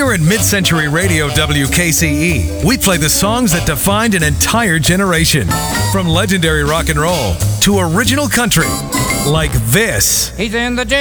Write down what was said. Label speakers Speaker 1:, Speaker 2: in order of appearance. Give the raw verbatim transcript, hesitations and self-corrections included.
Speaker 1: Here at Mid-Century Radio W K C E, we play the songs that defined an entire generation. From legendary rock and roll to original country, like this.
Speaker 2: He's in the jail.